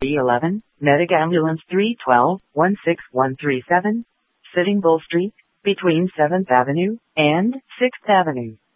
311, Medic Ambulance 312, 16137, Sitting Bull Street, between 7th Avenue and 6th Avenue.